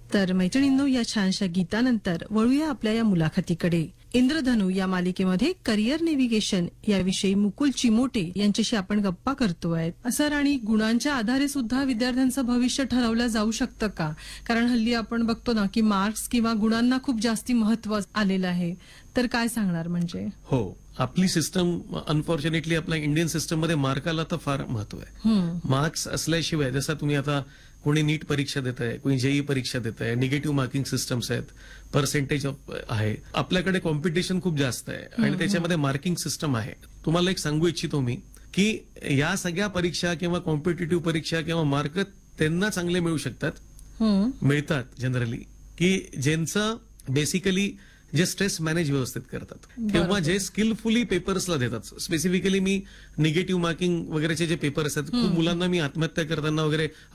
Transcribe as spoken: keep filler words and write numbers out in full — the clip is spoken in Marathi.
तर मैत्रिणींनो, या छानशा गीतानंतर वळूया आपल्या या मुलाखतीकडे. इंद्रधनु या मालिकेमध्ये करिअर नेव्हिगेशन याविषयी मुकुल चिमोटे यांच्याशी आपण गप्पा करतोय. सर, आणि गुणांच्या आधारे सुद्धा विद्यार्थ्यांचं भविष्य ठरवलं जाऊ शकतं का? कारण हल्ली आपण बघतो ना की मार्क्स किंवा गुणांना खूप जास्ती महत्व आलेलं आहे. तर काय सांगणार? म्हणजे हो, आपली सिस्टम अनफॉर्च्युनेटली आपल्या इंडियन सिस्टम मध्ये मार्काला तर फार महत्व आहे. मार्क्स असल्याशिवाय, जसं तुम्ही आता कोणी नीट परीक्षा देत आहे, कोणी जेई परीक्षा देत आहे, निगेटिव्ह मार्किंग सिस्टम्स आहेत, पर्सेंटेज ऑफ आहे. आपल्याकडे कॉम्पिटिशन खूप जास्त आहे आणि त्याच्यामध्ये मार्किंग सिस्टम आहे. तुम्हाला एक सांगू इच्छितो मी की या सगळ्या परीक्षा किंवा कॉम्पिटेटिव्ह परीक्षा किंवा मार्क त्यांना चांगले मिळू शकतात, मिळतात जनरली, की ज्यांचं बेसिकली जे स्ट्रेस मॅनेज व्यवस्थित करतात किंवा जे स्किलफुली पेपर्सला देतात. स्पेसिफिकली मी निगेटिव्ह मार्किंग वगैरेचे जे पेपर असतात, खूप मुलांना मी आत्महत्या करताना वगैरे